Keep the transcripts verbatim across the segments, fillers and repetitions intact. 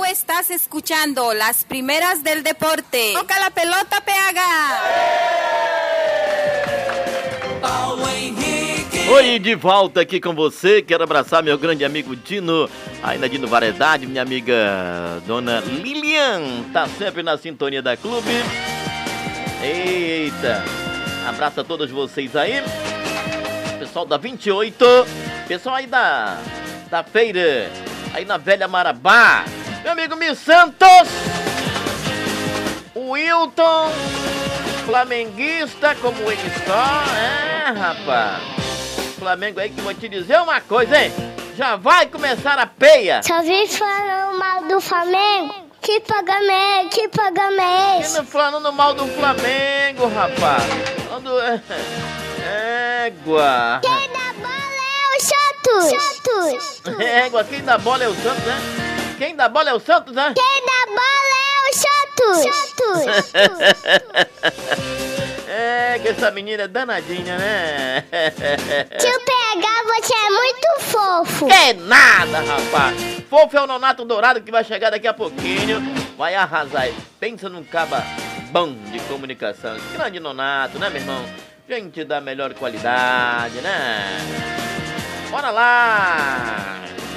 Tú estás escuchando las primeras del deporte. Toca la pelota, P H. Oi, de volta aqui com você. Quero abraçar meu grande amigo Dino, aí na Dino Variedade, minha amiga Dona Lilian, tá sempre na sintonia da Clube. Eita, abraço a todos vocês aí. Pessoal da vinte e oito, pessoal aí da, da feira, aí na Velha Marabá. Meu amigo Mi Santos, o Wilton, flamenguista como ele só, é, rapaz. Flamengo aí que vou te dizer uma coisa, hein? Já vai começar a peia. Só vim falando mal do Flamengo. Que pagamento, que pagamento. Quem não falando mal do Flamengo, rapaz? Falando... Égua. Quem dá bola é o Santos. Santos. Égua, quem dá bola é o Santos, né? Quem dá bola é o Santos, né? Quem dá bola é o Santos. Santos. É, que essa menina é danadinha, né? Tio P H, você é muito fofo. Que nada, rapaz. Fofo é o Nonato Dourado que vai chegar daqui a pouquinho. Vai arrasar. Pensa num caba bom de comunicação. Grande Nonato, né, meu irmão? Gente da melhor qualidade, né? Bora lá!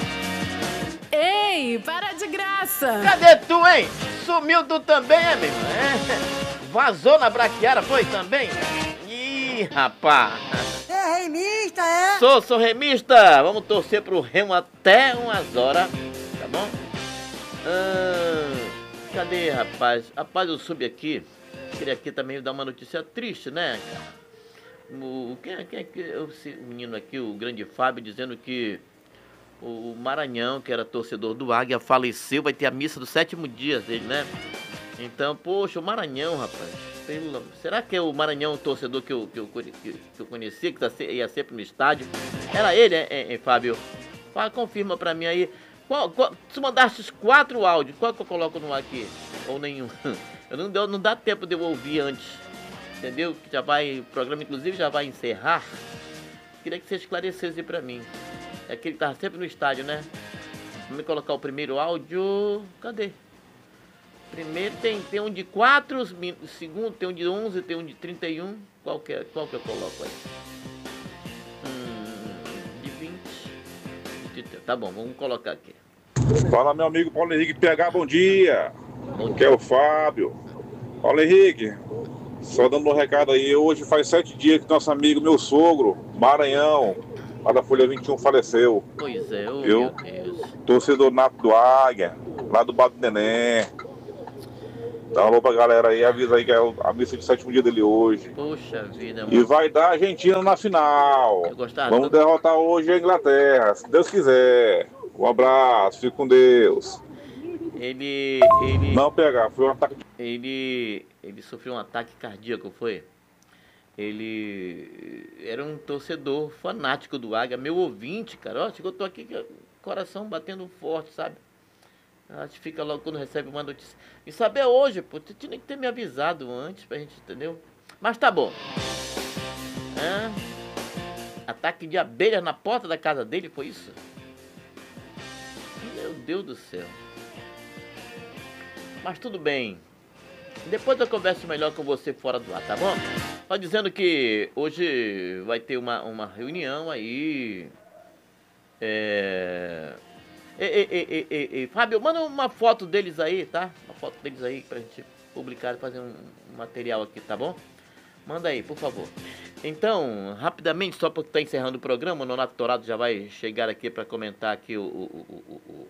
Ei, para de graça! Cadê tu, hein? Sumiu tu também, é, meu irmão? É. Vazou na braquiara, foi também? Ih, rapaz! É remista, é? Sou, sou remista! Vamos torcer pro Remo até umas horas, tá bom? Ah, cadê, rapaz? Rapaz, eu subi aqui. Queria aqui também dar uma notícia triste, né, cara? O, quem, quem é que o menino aqui, o grande Fábio, dizendo que o Maranhão, que era torcedor do Águia, faleceu, vai ter a missa do sétimo dia dele, né? Então, poxa, o Maranhão, rapaz, pelo, será que é o Maranhão o torcedor que eu, que eu, que, que eu conhecia, que tá, ia sempre no estádio? Era ele, é, é, é, Fábio? Fala, confirma pra mim aí. Qual, qual, se mandaste quatro áudios, qual que eu coloco no ar aqui? Ou nenhum? Eu não, deu, não dá tempo de eu ouvir antes, entendeu? Que já vai, o programa inclusive já vai encerrar. Queria que você esclarecesse pra mim. É aquele que tava sempre no estádio, né? Vamos colocar o primeiro áudio. Cadê? Primeiro tem, tem um de quatro segundos, tem um de onze, tem um de trinta e um. Qual que, é, qual que eu coloco aí? Hum, de vinte. Tá bom, vamos colocar aqui. Fala, meu amigo Paulo Henrique P H, bom dia. Bom dia. Que é o Fábio. Paulo Henrique, só dando um recado aí. Hoje faz sete dias que nosso amigo, meu sogro, Maranhão, lá da Folha vinte e um, faleceu. Pois é, oh, viu? Meu Deus. Torcedor nato do Águia, lá do Bar do Neném. Dá um alô pra galera aí, avisa aí que é a missa de sétimo dia dele hoje. Poxa vida, mano. E vai dar a Argentina na final. Vamos do... derrotar hoje a Inglaterra, se Deus quiser. Um abraço, fique com Deus. Ele, ele... Não, P H, foi um ataque... Ele, ele sofreu um ataque cardíaco, foi? Ele era um torcedor fanático do Águia, meu ouvinte, cara. Ó, chegou, tô aqui com o coração batendo forte, sabe? A gente fica logo quando recebe uma notícia. E saber hoje, pô, você tinha que ter me avisado antes pra gente, entendeu? Mas tá bom. É. Ataque de abelha na porta da casa dele, foi isso? Meu Deus do céu. Mas tudo bem. Depois eu converso melhor com você fora do ar, tá bom? Só dizendo que hoje vai ter uma, uma reunião aí. É... Ei, ei, ei, ei, ei, Fábio, manda uma foto deles aí, tá? Uma foto deles aí pra gente publicar e fazer um, um material aqui, tá bom? Manda aí, por favor. Então, rapidamente, só porque tá encerrando o programa, o Nonato Dourado já vai chegar aqui pra comentar aqui o... o, o, o, o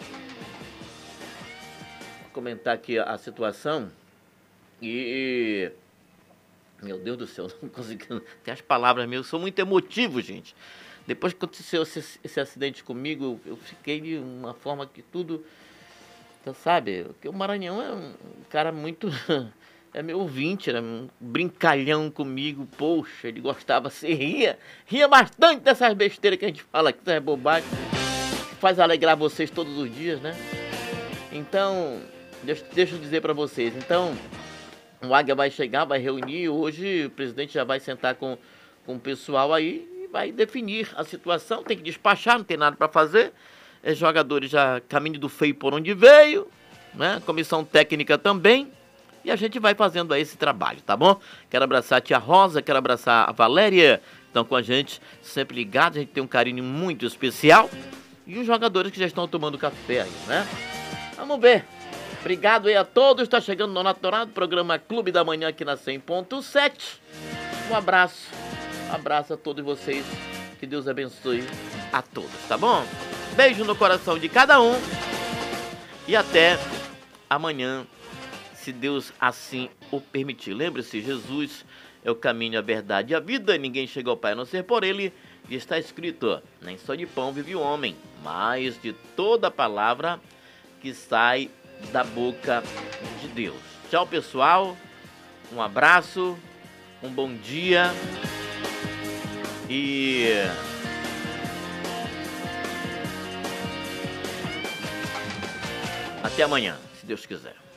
comentar aqui a, a situação. E... Meu Deus do céu, não consegui... Tem as palavras meio... Eu sou muito emotivo, gente. Depois que aconteceu esse, esse acidente comigo, eu fiquei de uma forma que tudo... Então, sabe? Porque o Maranhão é um cara muito... É meu ouvinte, era um brincalhão comigo. Poxa, ele gostava, se ria. Ria bastante dessas besteiras que a gente fala aqui, dessas bobagens. Que faz alegrar vocês todos os dias, né? Então, deixa, deixa eu dizer pra vocês. Então, o Águia vai chegar, vai reunir. Hoje o presidente já vai sentar com, com o pessoal aí. Vai definir a situação, tem que despachar, não tem nada para fazer. é, jogadores já caminho do feio por onde veio, né? Comissão técnica também. E a gente vai fazendo aí esse trabalho, tá bom? Quero abraçar a tia Rosa, quero abraçar a Valéria, estão com a gente, sempre ligados, a gente tem um carinho muito especial. E os jogadores que já estão tomando café aí, né? Vamos ver. Obrigado aí a todos, está chegando no Natural, programa Clube da Manhã aqui na cem ponto sete. Um abraço, um abraço a todos vocês, que Deus abençoe a todos, tá bom? Beijo no coração de cada um e até amanhã, se Deus assim o permitir. Lembre-se, Jesus é o caminho, a verdade e a vida. Ninguém chega ao Pai a não ser por Ele. E está escrito, nem só de pão vive o homem, mas de toda palavra que sai da boca de Deus. Tchau, pessoal. Um abraço, um bom dia e... até amanhã, se Deus quiser.